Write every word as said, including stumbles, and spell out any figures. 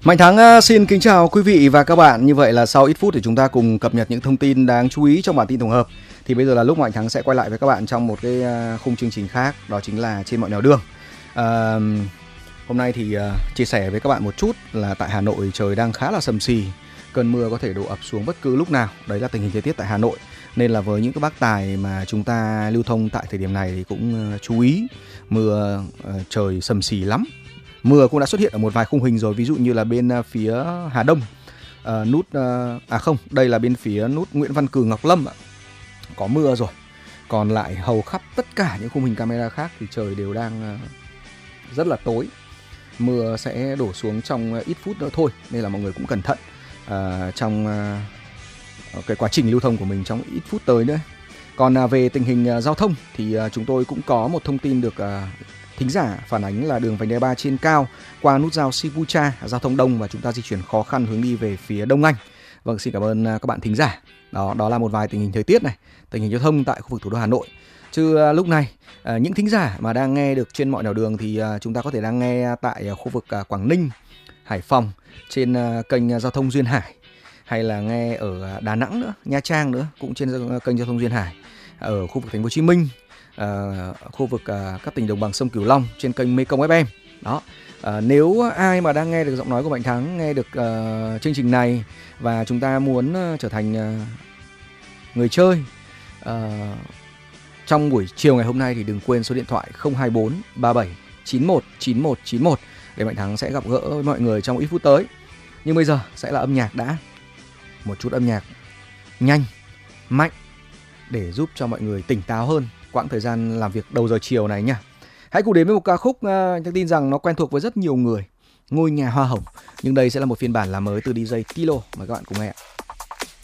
Mạnh Thắng uh, xin kính chào quý vị và các bạn. Như vậy là sau ít phút thì chúng ta cùng cập nhật những thông tin đáng chú ý trong bản tin tổng hợp. Thì bây giờ là lúc Mạnh Thắng sẽ quay lại với các bạn trong một cái uh, khung chương trình khác, đó chính là Trên Mọi Nẻo Đường. Uh, hôm nay thì uh, chia sẻ với các bạn một chút là tại Hà Nội trời đang khá là sầm sì. Cơn mưa có thể đổ ập xuống bất cứ lúc nào. Đấy là tình hình thời tiết tại Hà Nội. Nên là với những cái bác tài mà chúng ta lưu thông tại thời điểm này thì cũng uh, chú ý. Mưa uh, trời sầm sì lắm. Mưa cũng đã xuất hiện ở một vài khung hình rồi, ví dụ như là bên phía Hà Đông, uh, nút uh, à không, đây là bên phía nút Nguyễn Văn Cừ Ngọc Lâm ạ. Có mưa rồi. Còn lại hầu khắp tất cả những khung hình camera khác thì trời đều đang uh, rất là tối. Mưa sẽ đổ xuống trong ít phút nữa thôi, nên là mọi người cũng cẩn thận uh, trong uh, cái quá trình lưu thông của mình trong ít phút tới nữa. Còn uh, về tình hình uh, giao thông thì uh, chúng tôi cũng có một thông tin được uh, thính giả phản ánh là đường vành đai ba trên cao qua nút giao Sipucha giao thông đông và chúng ta di chuyển khó khăn hướng đi về phía Đông Anh. Vâng, xin cảm ơn các bạn thính giả. Đó, đó là một vài tình hình thời tiết này, tình hình giao thông tại khu vực thủ đô Hà Nội. Chứ lúc này những thính giả mà đang nghe được Trên Mọi Nẻo Đường thì chúng ta có thể đang nghe tại khu vực Quảng Ninh, Hải Phòng trên kênh giao thông Duyên Hải, hay là nghe ở Đà Nẵng nữa, Nha Trang nữa cũng trên kênh giao thông Duyên Hải, ở khu vực Thành phố Hồ Chí Minh, Uh, khu vực uh, các tỉnh đồng bằng sông Cửu Long trên kênh Mekong ép em. Đó. Uh, nếu ai mà đang nghe được giọng nói của Mạnh Thắng, nghe được uh, chương trình này và chúng ta muốn uh, trở thành uh, người chơi uh, trong buổi chiều ngày hôm nay thì đừng quên số điện thoại không hai bốn ba bảy chín một chín một chín một để Mạnh Thắng sẽ gặp gỡ với mọi người trong ít phút tới. Nhưng bây giờ sẽ là âm nhạc đã. Một chút âm nhạc nhanh, mạnh để giúp cho mọi người tỉnh táo hơn quãng thời gian làm việc đầu giờ chiều này nha. Hãy cùng đến với một ca khúc uh, tin rằng nó quen thuộc với rất nhiều người, Ngôi Nhà Hoa Hồng. Nhưng đây sẽ là một phiên bản làm mới từ đi giây Tilo. Mời các bạn cùng nghe.